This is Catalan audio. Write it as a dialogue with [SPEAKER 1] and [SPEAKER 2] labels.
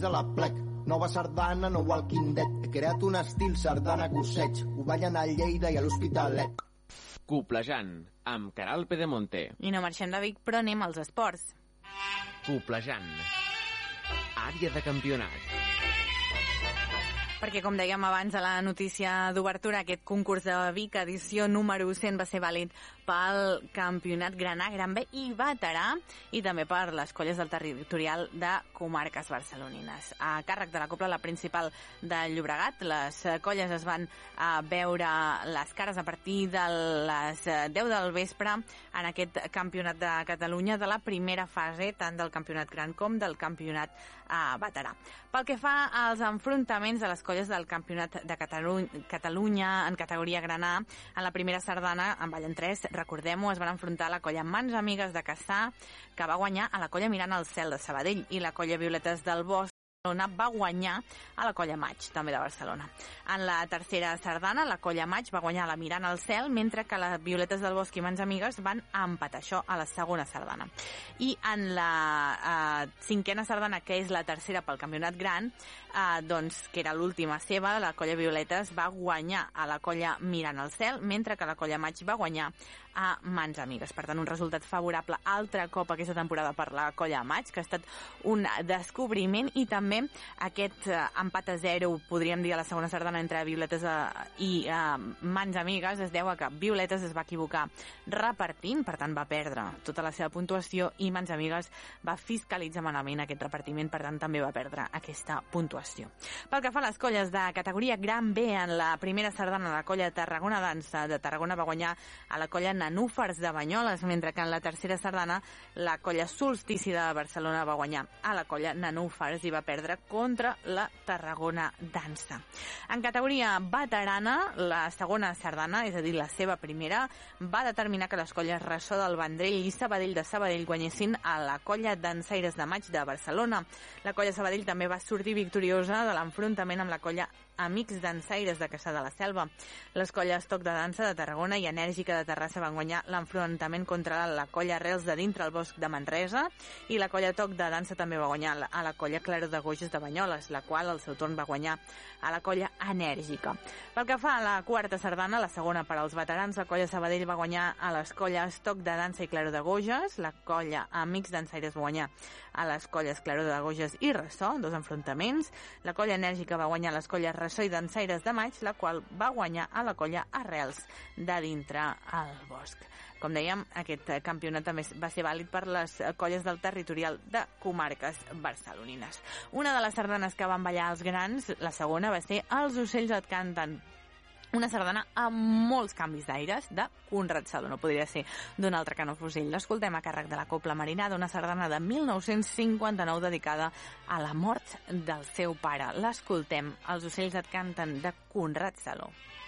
[SPEAKER 1] de la plec. Nova sardana, nou Walking Dead. He creat un estil sardana gosseig. Ho ballen a Lleida i a l'Hospitalet.
[SPEAKER 2] Coplejant, amb Caral Pedemonte.
[SPEAKER 3] I no marxem de Vic, però anem als esports.
[SPEAKER 2] Coplejant. Àrea de campionat.
[SPEAKER 3] Perquè, com dèiem abans a la notícia d'obertura, aquest concurs de Vic, edició número 100, va ser vàlid pel Campionat Granà, Gran B i Veterà, i també per les colles del territorial de comarques barcelonines. A càrrec de la Copla, la principal de Llobregat, les colles es van veure les cares a partir de les 10 del vespre en aquest Campionat de Catalunya de la primera fase, tant del Campionat Gran com del Campionat Veterà. Pel que fa als enfrontaments de les colles del Campionat de Catalunya en categoria Granà, en la primera sardana, en ballen 3, recordem-ho, es van enfrontar la colla Mans Amigues de Cassà, que va guanyar a la colla Mirant al Cel de Sabadell, i la colla Violetes del Bosc va guanyar a la colla Maig, també de Barcelona. En la tercera sardana, la colla Maig va guanyar la Mirant al Cel, mentre que les Violetes del Bosc i Mans Amigues van empatar, això a la segona sardana. I en la cinquena sardana, que és la tercera pel Campionat Gran, doncs, que era l'última seva, la colla Violetes va guanyar a la colla Mirant al Cel, mentre que la colla Maig va guanyar a Mans Amigues. Per tant, un resultat favorable altre cop aquesta temporada per la colla Maig, que ha estat un descobriment, i també aquest empat a 0, podríem dir, a la segona sardana entre Violetes i Mans Amigues es deu a que Violetes es va equivocar repartint, per tant va perdre tota la seva puntuació, i Mans Amigues va fiscalitzar malament aquest repartiment, per tant també va perdre aquesta puntuació. Pel que fa a les colles de categoria Gran B, en la primera sardana la colla Tarragona Dansa de Tarragona va guanyar a la colla Nanúfars de Banyoles, mentre que en la tercera sardana la colla Solstici de Barcelona va guanyar a la colla Nanúfars i va perdre contra la Tarragona Dansa. En categoria veterana, la segona sardana, és a dir, la seva primera, va determinar que les colles Ressò del Vendrell i Sabadell de Sabadell guanyessin a la colla Dansaires de Maig de Barcelona. La colla Sabadell també va sortir victoriosa de l'enfrontament amb la colla Amics Dansaires de Cassà de la Selva. Les colles Toc de Dansa de Tarragona i Enèrgica de Terrassa van guanyar l'enfrontament contra la colla Arrels de Dintre el Bosc de Manresa, i la colla Toc de Dansa també va guanyar a la colla Claro de Goges de Banyoles, la qual al seu torn va guanyar a la colla Enèrgica. Pel que fa a la quarta sardana, la segona per als veterans, la colla Sabadell va guanyar a les colles Toc de Dansa i Claro de Goges, la colla Amics Dansaires va guanyar a les colles Claro de Goges i Ressò, dos enfrontaments. La colla Enèrgica va guanyar a les colles Ressò i Dansaires de Maig, la qual va guanyar a la colla Arrels de Dintre el Bosc. Com dèiem, aquest campionat també va ser vàlid per les colles del territorial de comarques barcelonines. Una de les sardanes que van ballar els grans, la segona, va ser Els ocells et canten, una sardana amb molts canvis d'aires de Conrad Saló, no podria ser d'un altre que no fos ell. L'escoltem a càrrec de la Copla Marinada, una sardana de 1959 dedicada a la mort del seu pare. L'escoltem, Els ocells et canten, de Conrad Saló.